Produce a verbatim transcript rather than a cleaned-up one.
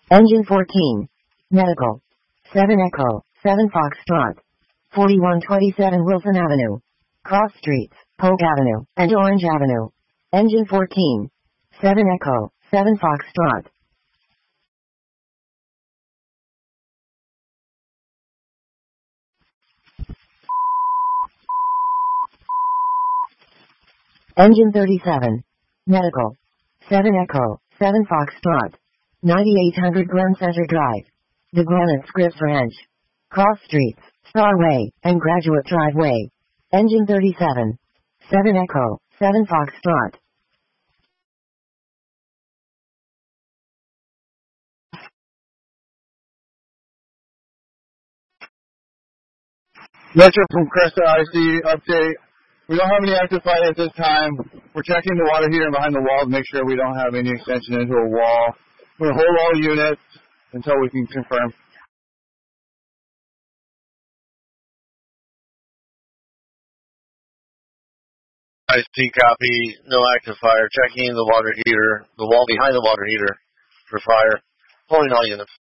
Engine fourteen. Medical. seven Echo, seven Foxtrot. forty-one twenty-seven Wilson Avenue. Cross Streets, Polk Avenue, and Orange Avenue. Engine fourteen. seven Echo, seven Foxtrot. Engine thirty-seven. Medical. seven Echo, seven Foxtrot. ninety-eight hundred Glen Center Drive. The Granite Scripps Ranch. Cross Streets, Starway, and Graduate Driveway. Engine thirty-seven. seven Echo, seven Foxtrot. Metro from Cresta I C update. We don't have any active fire at this time. We're checking the water heater behind the wall to make sure we don't have any extension into a wall. We're going to hold all units until we can confirm. I C copy, no active fire. Checking the water heater, the wall behind the water heater for fire. Holding all units.